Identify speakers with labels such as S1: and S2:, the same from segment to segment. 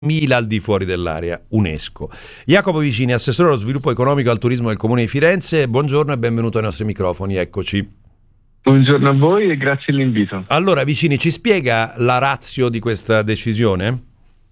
S1: 1000 al di fuori dell'area UNESCO. Jacopo Vicini, assessore allo sviluppo economico e al turismo del Comune di Firenze, buongiorno e benvenuto ai nostri microfoni, eccoci.
S2: Buongiorno a voi e grazie dell'invito.
S1: Allora Vicini, ci spiega la ratio di questa decisione?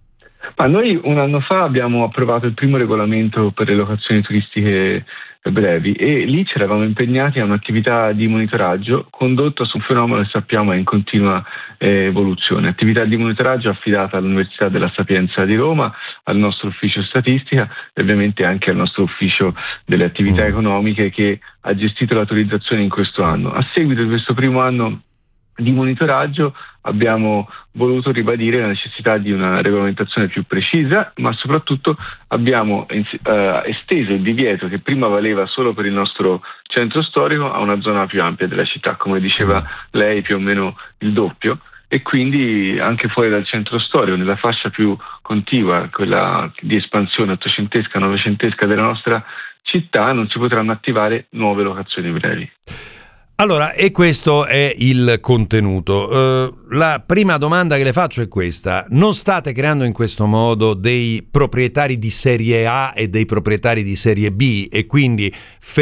S2: Ma noi un anno fa abbiamo approvato il primo regolamento per le locazioni turistiche brevi e lì ci eravamo impegnati a un'attività di monitoraggio condotta su un fenomeno che sappiamo è in continua evoluzione. Attività di monitoraggio affidata all'Università della Sapienza di Roma, al nostro ufficio statistica e ovviamente anche al nostro ufficio delle attività economiche che ha gestito l'autorizzazione in questo anno. A seguito di questo primo anno di monitoraggio abbiamo voluto ribadire la necessità di una regolamentazione più precisa, ma soprattutto abbiamo esteso il divieto che prima valeva solo per il nostro centro storico a una zona più ampia della città, come diceva lei, più o meno il doppio, e quindi anche fuori dal centro storico, nella fascia più contigua, quella di espansione ottocentesca, novecentesca della nostra città, non si potranno attivare nuove locazioni brevi.
S1: Allora, e questo è il contenuto. La prima domanda che le faccio è questa. Non state creando in questo modo dei proprietari di serie A e dei proprietari di serie B e quindi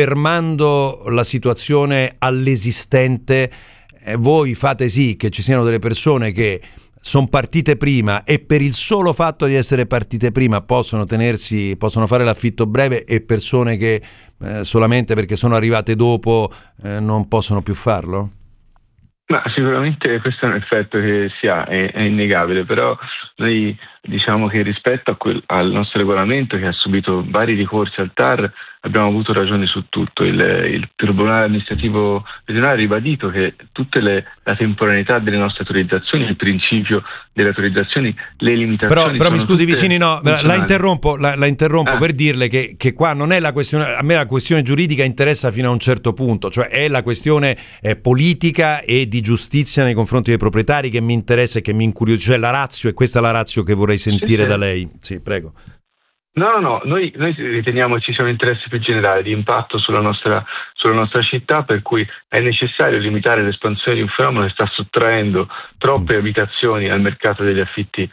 S1: fermando la situazione all'esistente voi fate sì che ci siano delle persone che sono partite prima e per il solo fatto di essere partite prima possono fare l'affitto breve e persone che solamente perché sono arrivate dopo non possono più farlo?
S2: Ma sicuramente questo è un effetto che si ha, è innegabile, però noi diciamo che rispetto al nostro regolamento che ha subito vari ricorsi al TAR abbiamo avuto ragione su tutto. Il Tribunale amministrativo regionale ha ribadito che la temporaneità delle nostre autorizzazioni, il principio delle autorizzazioni, le limitazioni.
S1: Però mi scusi Vicini, no, la interrompo per dirle che qua non è la questione, a me la questione giuridica interessa fino a un certo punto, cioè è la questione politica e di giustizia nei confronti dei proprietari che mi interessa e che mi incuriosisce, cioè la ratio, e questa è la ratio che vorrei sentire da lei. Sì, prego.
S2: No, noi riteniamo che ci sia un interesse più generale di impatto sulla nostra città, per cui è necessario limitare l'espansione di un fenomeno che sta sottraendo troppe abitazioni al mercato degli affitti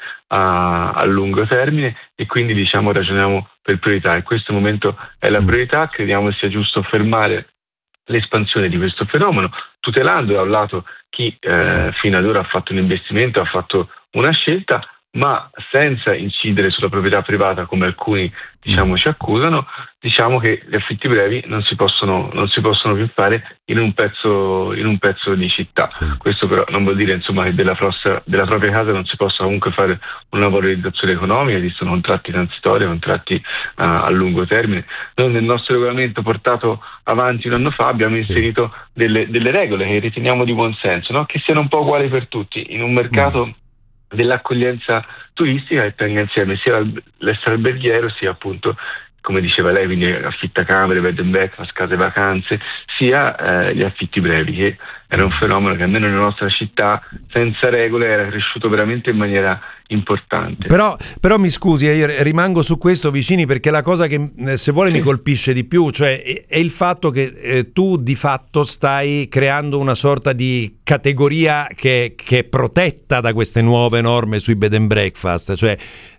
S2: a lungo termine e quindi ragioniamo per priorità. In questo momento è la priorità, crediamo sia giusto fermare l'espansione di questo fenomeno, tutelando da un lato chi fino ad ora ha fatto un investimento, ha fatto una scelta, ma senza incidere sulla proprietà privata come alcuni ci accusano. Diciamo che gli affitti brevi non si possono più fare in un pezzo di città. Sì. Questo però non vuol dire che della propria casa non si possa comunque fare una valorizzazione economica. Esistono contratti transitori, contratti a lungo termine. Noi nel nostro regolamento portato avanti un anno fa abbiamo inserito delle regole che riteniamo di buon senso, no? Che siano un po' uguali per tutti in un mercato dell'accoglienza turistica che tenga insieme sia l'essere alberghiero sia appunto, come diceva lei, quindi affittacamere, bed and breakfast, case vacanze, sia gli affitti brevi, che era un fenomeno che almeno nella nostra città senza regole era cresciuto veramente in maniera importante.
S1: Però mi scusi, io rimango su questo Vicini, perché la cosa che se vuole mi colpisce di più, cioè è il fatto che tu di fatto stai creando una sorta di categoria che è protetta da queste nuove norme sui bed and breakfast, cioè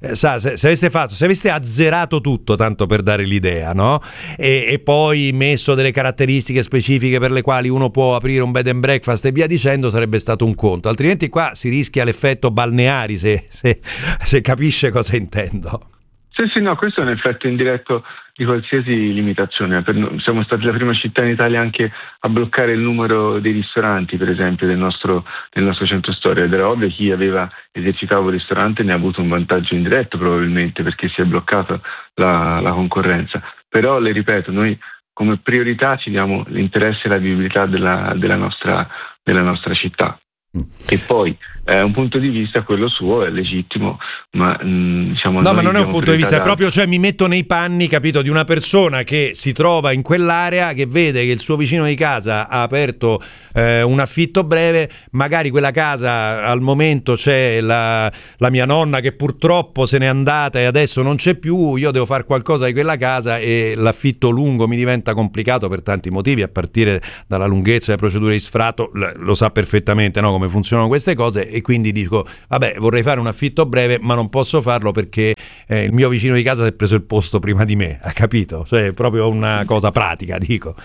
S1: se aveste azzerato tutto, tanto per dare l'idea, no? E poi messo delle caratteristiche specifiche per le quali uno può aprire un bed and breakfast e via dicendo, sarebbe stato un conto, altrimenti qua si rischia l'effetto balneari, se capisce cosa intendo.
S2: Sì, no, questo è un effetto indiretto di qualsiasi limitazione. Siamo stati la prima città in Italia anche a bloccare il numero dei ristoranti, per esempio, del nostro centro storico, ed era ovvio che chi aveva esercitato il ristorante ne ha avuto un vantaggio indiretto probabilmente, perché si è bloccata la concorrenza. Però le ripeto, noi come priorità ci diamo l'interesse e la vivibilità della nostra città. E poi un punto di vista, quello suo, è legittimo, ma
S1: ma non è un punto di vista, è proprio, cioè mi metto nei panni, capito, di una persona che si trova in quell'area, che vede che il suo vicino di casa ha aperto un affitto breve, magari quella casa al momento c'è la mia nonna che purtroppo se n'è andata e adesso non c'è più, io devo fare qualcosa di quella casa e l'affitto lungo mi diventa complicato per tanti motivi, a partire dalla lunghezza delle procedure di sfratto, lo sa perfettamente, no? Come come funzionano queste cose, e quindi dico vabbè, vorrei fare un affitto breve ma non posso farlo perché il mio vicino di casa si è preso il posto prima di me, ha capito? Cioè è proprio una cosa pratica, dico.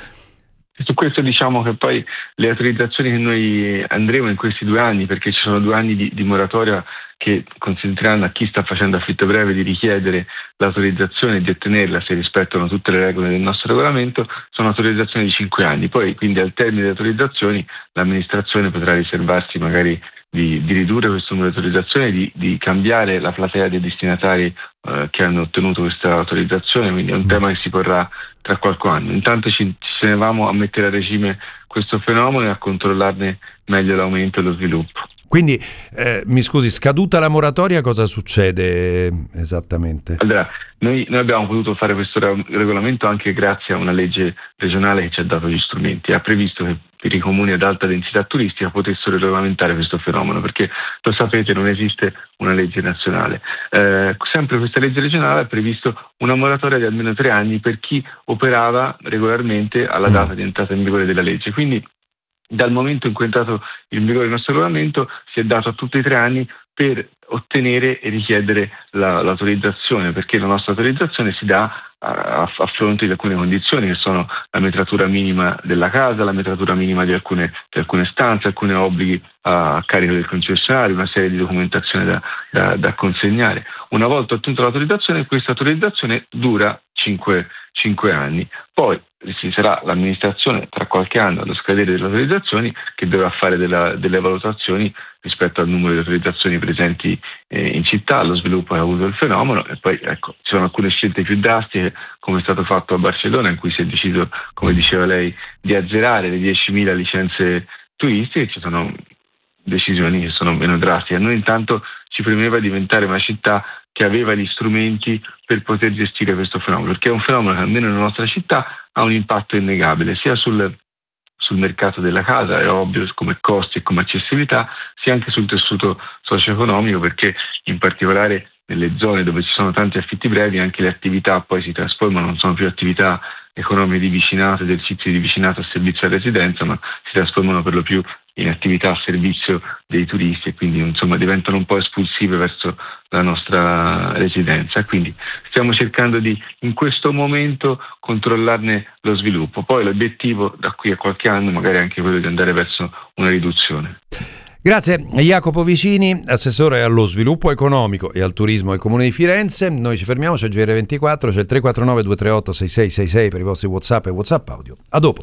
S2: Su questo diciamo che poi le autorizzazioni che noi andremo in questi 2 anni, perché ci sono 2 anni di moratoria che consentiranno a chi sta facendo affitto breve di richiedere l'autorizzazione e di ottenerla se rispettano tutte le regole del nostro regolamento, sono autorizzazioni di 5 anni. Poi quindi al termine delle autorizzazioni l'amministrazione potrà riservarsi magari di ridurre questo numero di autorizzazioni, di cambiare la platea dei destinatari che hanno ottenuto questa autorizzazione, quindi è un tema che si porrà tra qualche anno. Intanto ci tenevamo a mettere a regime questo fenomeno e a controllarne meglio l'aumento e lo sviluppo.
S1: Quindi, mi scusi, scaduta la moratoria cosa succede esattamente?
S2: Allora, noi abbiamo potuto fare questo regolamento anche grazie a una legge regionale che ci ha dato gli strumenti, ha previsto che per i comuni ad alta densità turistica potessero regolamentare questo fenomeno, perché lo sapete non esiste una legge nazionale. Sempre questa legge regionale ha previsto una moratoria di almeno 3 anni per chi operava regolarmente alla data di entrata in vigore della legge. Quindi dal momento in cui è entrato in vigore il nostro regolamento si è dato a tutti i 3 anni per ottenere e richiedere l'autorizzazione, perché la nostra autorizzazione si dà a fronte di alcune condizioni che sono la metratura minima della casa, la metratura minima di alcune stanze, alcuni obblighi a carico del concessionario, una serie di documentazione da consegnare. Una volta ottenuta l'autorizzazione, questa autorizzazione dura 5 anni. Poi ci sarà l'amministrazione tra qualche anno allo scadere delle autorizzazioni che dovrà fare delle valutazioni rispetto al numero di autorizzazioni presenti in città, allo sviluppo che ha avuto il fenomeno, e poi ecco, ci sono alcune scelte più drastiche come è stato fatto a Barcellona, in cui si è deciso, come diceva lei, di azzerare le 10.000 licenze turistiche. Ci sono decisioni che sono meno drastiche. A noi intanto ci premeva diventare una città che aveva gli strumenti per poter gestire questo fenomeno, perché è un fenomeno che almeno nella nostra città ha un impatto innegabile sia sul mercato della casa, è ovvio, come costi e come accessibilità, sia anche sul tessuto socio-economico, perché in particolare nelle zone dove ci sono tanti affitti brevi anche le attività poi si trasformano, non sono più attività economiche di vicinato, esercizi di vicinato a servizio a residenza, ma si trasformano per lo più in attività a servizio dei turisti e quindi insomma diventano un po' espulsive verso la nostra residenza. Quindi stiamo cercando di in questo momento controllarne lo sviluppo. Poi l'obiettivo da qui a qualche anno magari è anche quello di andare verso una riduzione.
S1: Grazie Jacopo Vicini, assessore allo sviluppo economico e al turismo del Comune di Firenze. Noi ci fermiamo, c'è GR24, c'è il 349 238 6666 per i vostri WhatsApp e WhatsApp audio. A dopo.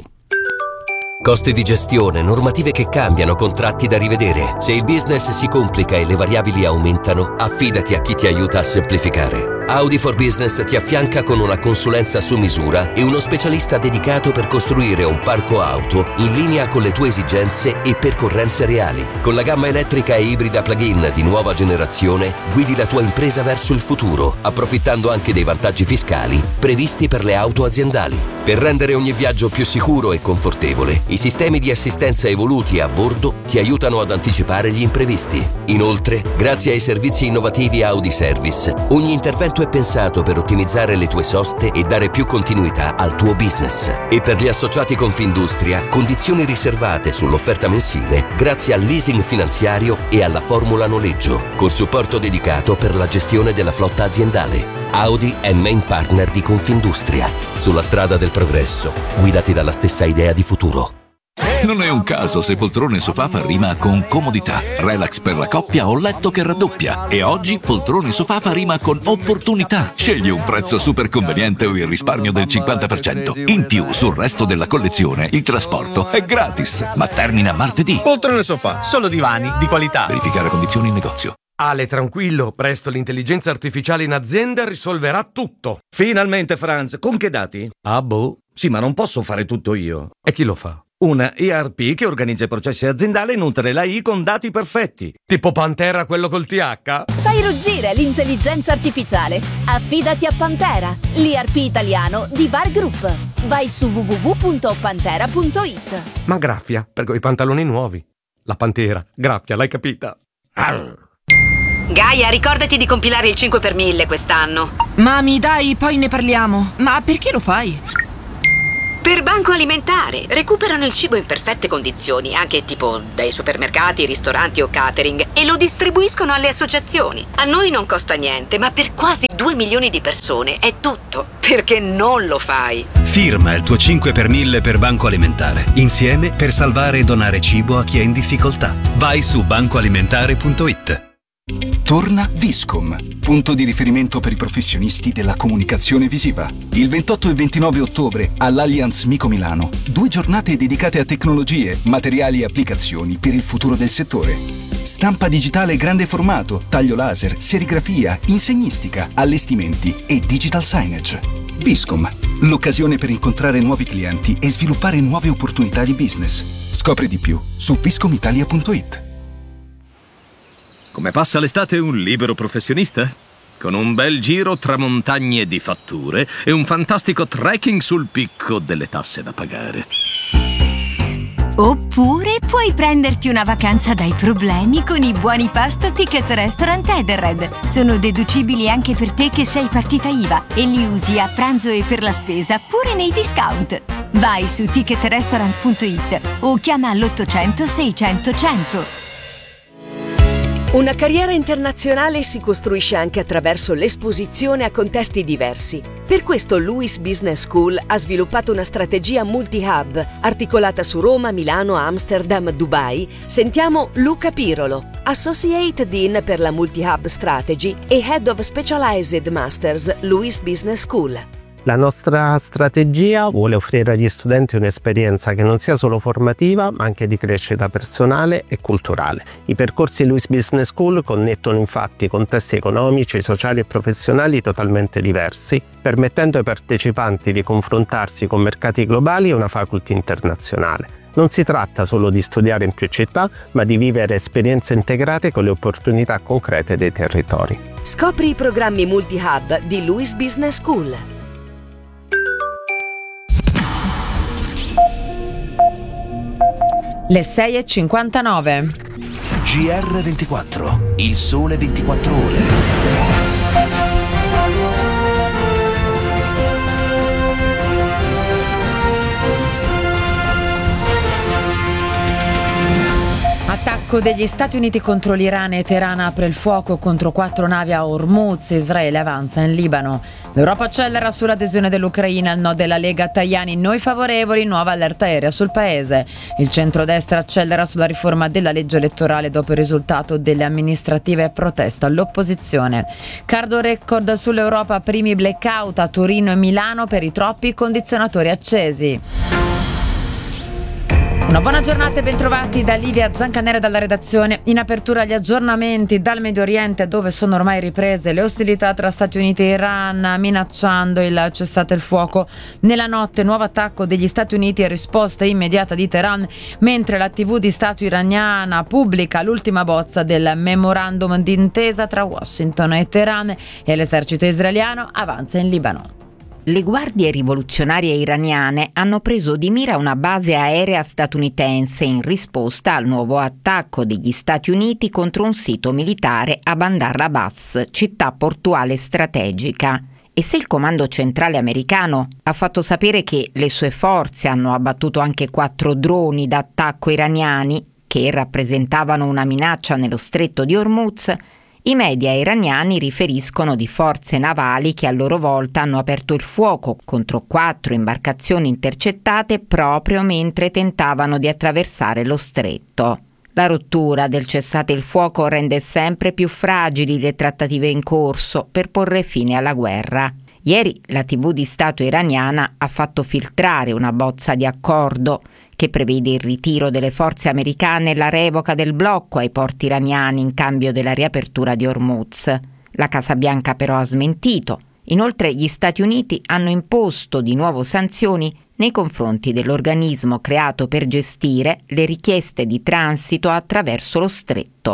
S3: Costi di gestione, normative che cambiano, contratti da rivedere. Se il business si complica e le variabili aumentano, affidati a chi ti aiuta a semplificare. Audi for Business ti affianca con una consulenza su misura e uno specialista dedicato per costruire un parco auto in linea con le tue esigenze e percorrenze reali. Con la gamma elettrica e ibrida plug-in di nuova generazione, guidi la tua impresa verso il futuro, approfittando anche dei vantaggi fiscali previsti per le auto aziendali. Per rendere ogni viaggio più sicuro e confortevole, i sistemi di assistenza evoluti a bordo ti aiutano ad anticipare gli imprevisti. Inoltre, grazie ai servizi innovativi Audi Service, ogni intervento è pensato per ottimizzare le tue soste e dare più continuità al tuo business. E per gli associati Confindustria, condizioni riservate sull'offerta mensile grazie al leasing finanziario e alla formula noleggio, col supporto dedicato per la gestione della flotta aziendale. Audi è main partner di Confindustria. Sulla strada del progresso, guidati dalla stessa idea di futuro.
S4: Non è un caso se poltrone sofà fa rima con comodità, relax per la coppia o letto che raddoppia. E oggi poltrone sofà fa rima con opportunità. Scegli un prezzo super conveniente o il risparmio del 50%. In più, sul resto della collezione, il trasporto è gratis. Ma termina martedì.
S5: Poltrone sofà, solo divani di qualità.
S4: Verificare condizioni in negozio.
S5: Ale, tranquillo, presto l'intelligenza artificiale in azienda risolverà tutto.
S6: Finalmente, Franz, con che dati?
S5: Ah, boh.
S6: Sì, ma non posso fare tutto io.
S5: E chi lo fa?
S6: Una ERP che organizza i processi aziendali e nutre l'AI con dati perfetti.
S5: Tipo Pantera, quello col TH?
S7: Fai ruggire l'intelligenza artificiale. Affidati a Pantera, l'ERP italiano di VAR Group. Vai su www.pantera.it.
S5: Ma graffia, per quei pantaloni nuovi. La Pantera, graffia, l'hai capita? Arr.
S8: Gaia, ricordati di compilare il 5 per 1000 quest'anno.
S9: Mami, dai, poi ne parliamo. Ma perché lo fai?
S8: Per Banco Alimentare. Recuperano il cibo in perfette condizioni, anche tipo dai supermercati, ristoranti o catering, e lo distribuiscono alle associazioni. A noi non costa niente, ma per quasi 2 milioni di persone è tutto. Perché non lo fai?
S9: Firma il tuo 5 per 1000 per Banco Alimentare. Insieme per salvare e donare cibo a chi è in difficoltà. Vai su bancoalimentare.it.
S10: Torna Viscom, punto di riferimento per i professionisti della comunicazione visiva. Il 28 e 29 ottobre all'Allianz Mico Milano, 2 giornate dedicate a tecnologie, materiali e applicazioni per il futuro del settore. Stampa digitale grande formato, taglio laser, serigrafia, insegnistica, allestimenti e digital signage. Viscom, l'occasione per incontrare nuovi clienti e sviluppare nuove opportunità di business. Scopri di più su viscomitalia.it.
S11: Come passa l'estate un libero professionista? Con un bel giro tra montagne di fatture e un fantastico trekking sul picco delle tasse da pagare.
S12: Oppure puoi prenderti una vacanza dai problemi con i buoni pasto Ticket Restaurant Edenred. Sono deducibili anche per te che sei partita IVA e li usi a pranzo e per la spesa pure nei discount. Vai su ticketrestaurant.it o chiama all'800 600 100.
S13: Una carriera internazionale si costruisce anche attraverso l'esposizione a contesti diversi. Per questo Lewis Business School ha sviluppato una strategia multi-hub, articolata su Roma, Milano, Amsterdam, Dubai. Sentiamo Luca Pirolo, Associate Dean per la Multi-Hub Strategy e Head of Specialized Masters, Lewis Business School.
S14: La nostra strategia vuole offrire agli studenti un'esperienza che non sia solo formativa, ma anche di crescita personale e culturale. I percorsi Lewis Business School connettono infatti contesti economici, sociali e professionali totalmente diversi, permettendo ai partecipanti di confrontarsi con mercati globali e una faculty internazionale. Non si tratta solo di studiare in più città, ma di vivere esperienze integrate con le opportunità concrete dei territori.
S13: Scopri i programmi multi-hub di Lewis Business School.
S15: Le 6:59.
S16: GR24, il sole 24 ore.
S15: Attacco degli Stati Uniti contro l'Iran e Teheran apre il fuoco contro 4 navi a Hormuz. Israele avanza in Libano. L'Europa accelera sull'adesione dell'Ucraina al no della Lega. Tajani, noi favorevoli, nuova allerta aerea sul paese. Il centrodestra accelera sulla riforma della legge elettorale dopo il risultato delle amministrative e protesta all'opposizione. Cardo record sull'Europa, primi blackout a Torino e Milano per i troppi condizionatori accesi. Una buona giornata e bentrovati da Livia Zancanera dalla redazione. In apertura gli aggiornamenti dal Medio Oriente, dove sono ormai riprese le ostilità tra Stati Uniti e Iran, minacciando il cessate il fuoco. Nella notte nuovo attacco degli Stati Uniti e risposta immediata di Teheran, mentre la TV di Stato iraniana pubblica l'ultima bozza del memorandum d'intesa tra Washington e Teheran, e l'esercito israeliano avanza in Libano.
S17: Le guardie rivoluzionarie iraniane hanno preso di mira una base aerea statunitense in risposta al nuovo attacco degli Stati Uniti contro un sito militare a Bandar Abbas, città portuale strategica. E se il comando centrale americano ha fatto sapere che le sue forze hanno abbattuto anche 4 droni d'attacco iraniani, che rappresentavano una minaccia nello stretto di Hormuz, i media iraniani riferiscono di forze navali che a loro volta hanno aperto il fuoco contro 4 imbarcazioni intercettate proprio mentre tentavano di attraversare lo stretto. La rottura del cessate il fuoco rende sempre più fragili le trattative in corso per porre fine alla guerra. Ieri la TV di Stato iraniana ha fatto filtrare una bozza di accordo che prevede il ritiro delle forze americane e la revoca del blocco ai porti iraniani in cambio della riapertura di Hormuz. La Casa Bianca però ha smentito. Inoltre gli Stati Uniti hanno imposto di nuovo sanzioni nei confronti dell'organismo creato per gestire le richieste di transito attraverso lo stretto.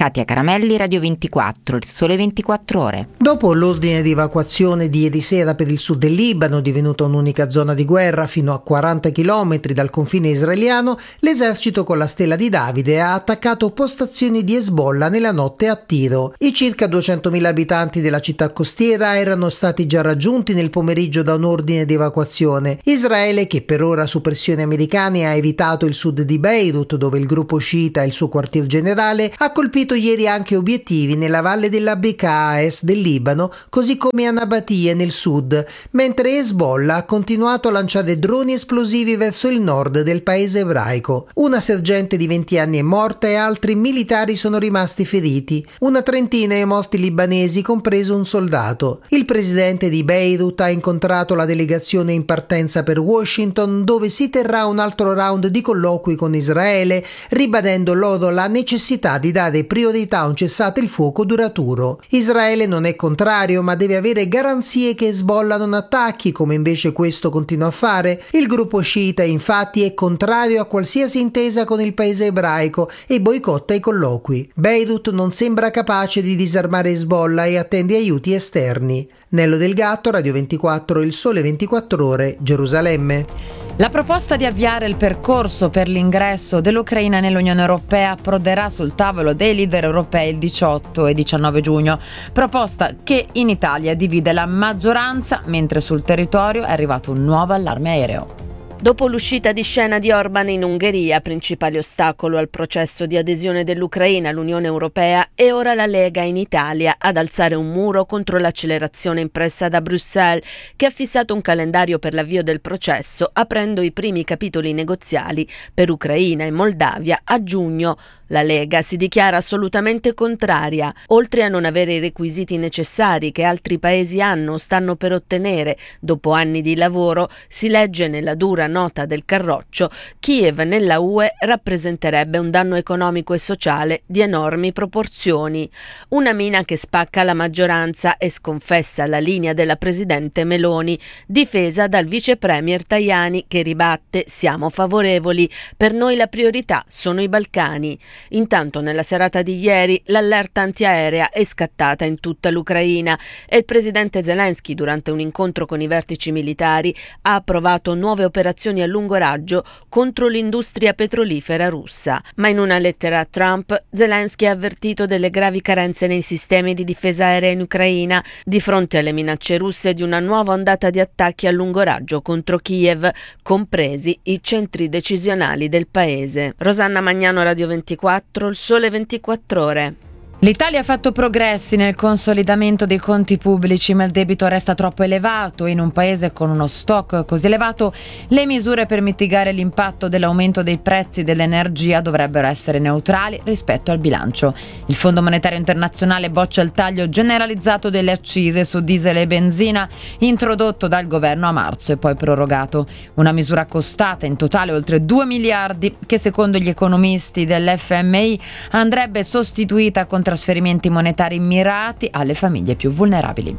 S17: Katia Caramelli, Radio 24, Il Sole 24 Ore.
S18: Dopo l'ordine di evacuazione di ieri sera per il sud del Libano, divenuta un'unica zona di guerra fino a 40 km dal confine israeliano, l'esercito con la stella di Davide ha attaccato postazioni di Hezbollah nella notte a Tiro. I circa 200.000 abitanti della città costiera erano stati già raggiunti nel pomeriggio da un ordine di evacuazione. Israele, che per ora su pressioni americane ha evitato il sud di Beirut, dove il gruppo sciita ha il suo quartier generale, ha colpito ieri anche obiettivi nella valle della Bekaa a est del Libano, così come a Nabatia nel sud, mentre Hezbollah ha continuato a lanciare droni esplosivi verso il nord del paese ebraico. Una sergente di 20 anni è morta e altri militari sono rimasti feriti. Una trentina è morti libanesi, compreso un soldato. Il presidente di Beirut ha incontrato la delegazione in partenza per Washington, dove si terrà un altro round di colloqui con Israele, ribadendo loro la necessità di dare priorità a un cessate il fuoco duraturo. Israele non è contrario, ma deve avere garanzie che Hezbollah non attacchi, come invece questo continua a fare. Il gruppo sciita infatti è contrario a qualsiasi intesa con il paese ebraico e boicotta i colloqui. Beirut non sembra capace di disarmare Hezbollah e attende aiuti esterni. Nello Del Gatto, Radio 24, Il Sole 24 Ore, Gerusalemme.
S15: La proposta di avviare il percorso per l'ingresso dell'Ucraina nell'Unione Europea approderà sul tavolo dei leader europei il 18 e 19 giugno. Proposta che in Italia divide la maggioranza, mentre sul territorio è arrivato un nuovo allarme aereo.
S19: Dopo l'uscita di scena di Orban in Ungheria, principale ostacolo al processo di adesione dell'Ucraina all'Unione Europea, è ora la Lega in Italia ad alzare un muro contro l'accelerazione impressa da Bruxelles, che ha fissato un calendario per l'avvio del processo, aprendo i primi capitoli negoziali per Ucraina e Moldavia a giugno. La Lega si dichiara assolutamente contraria. Oltre a non avere i requisiti necessari che altri paesi hanno o stanno per ottenere dopo anni di lavoro, si legge nella dura nota del Carroccio, Kiev nella UE rappresenterebbe un danno economico e sociale di enormi proporzioni. Una mina che spacca la maggioranza e sconfessa la linea della presidente Meloni, difesa dal vice premier Tajani, che ribatte: siamo favorevoli, per noi la priorità sono i Balcani. Intanto nella serata di ieri l'allerta antiaerea è scattata in tutta l'Ucraina e il presidente Zelensky, durante un incontro con i vertici militari, ha approvato nuove operazioni a lungo raggio contro l'industria petrolifera russa. Ma in una lettera a Trump, Zelensky ha avvertito delle gravi carenze nei sistemi di difesa aerea in Ucraina, di fronte alle minacce russe di una nuova ondata di attacchi a lungo raggio contro Kiev, compresi i centri decisionali del paese. Rosanna Magnano, Radio 24, Il Sole 24 Ore.
S15: L'Italia ha fatto progressi nel consolidamento dei conti pubblici, ma il debito resta troppo elevato. In un paese con uno stock così elevato, le misure per mitigare l'impatto dell'aumento dei prezzi dell'energia dovrebbero essere neutrali rispetto al bilancio. Il Fondo Monetario Internazionale boccia il taglio generalizzato delle accise su diesel e benzina, introdotto dal governo a marzo e poi prorogato. Una misura costata in totale oltre 2 miliardi, che secondo gli economisti dell'FMI andrebbe sostituita con trasferimenti monetari mirati alle famiglie più vulnerabili.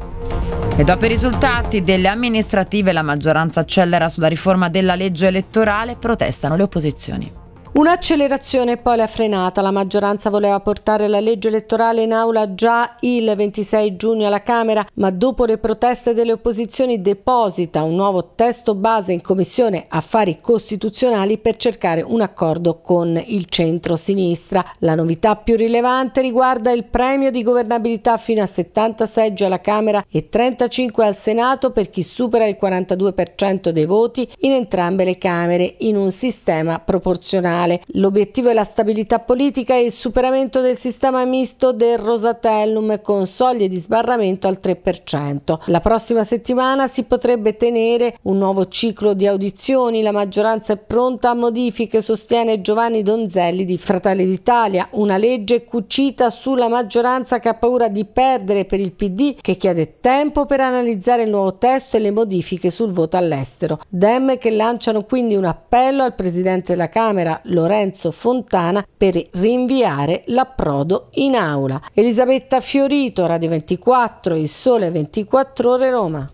S15: E dopo i risultati delle amministrative, la maggioranza accelera sulla riforma della legge elettorale, protestano le opposizioni.
S20: Un'accelerazione poi l'ha frenata. La maggioranza voleva portare la legge elettorale in aula già il 26 giugno alla Camera, ma dopo le proteste delle opposizioni deposita un nuovo testo base in Commissione Affari Costituzionali per cercare un accordo con il centro-sinistra. La novità più rilevante riguarda il premio di governabilità fino a 70 seggi alla Camera e 35 al Senato per chi supera il 42% dei voti in entrambe le Camere in un sistema proporzionale. L'obiettivo è la stabilità politica e il superamento del sistema misto del Rosatellum con soglie di sbarramento al 3%. La prossima settimana si potrebbe tenere un nuovo ciclo di audizioni. La maggioranza è pronta a modifiche, sostiene Giovanni Donzelli di Fratelli d'Italia. Una legge cucita sulla maggioranza che ha paura di perdere per il PD, che chiede tempo per analizzare il nuovo testo e le modifiche sul voto all'estero. Dem che lanciano quindi un appello al Presidente della Camera, Lorenzo Fontana, per rinviare l'approdo in aula. Elisabetta Fiorito, Radio 24, Il Sole 24 Ore, Roma.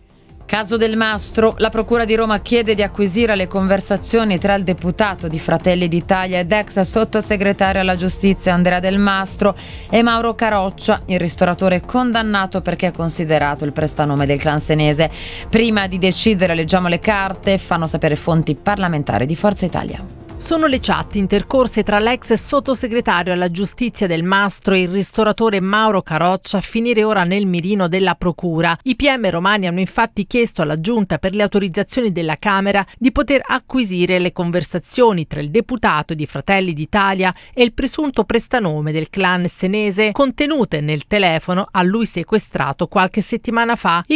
S15: Caso Del Mastro, la Procura di Roma chiede di acquisire le conversazioni tra il deputato di Fratelli d'Italia ed ex sottosegretario alla giustizia Andrea Del Mastro e Mauro Caroccia, il ristoratore condannato perché è considerato il prestanome del clan senese. Prima di decidere leggiamo le carte, fanno sapere fonti parlamentari di Forza Italia.
S21: Sono le chat intercorse tra l'ex sottosegretario alla giustizia Del Mastro e il ristoratore Mauro Caroccia a finire ora nel mirino della procura. I PM romani hanno infatti chiesto alla Giunta per le autorizzazioni della Camera di poter acquisire le conversazioni tra il deputato di Fratelli d'Italia e il presunto prestanome del clan senese contenute nel telefono a lui sequestrato qualche settimana fa. Il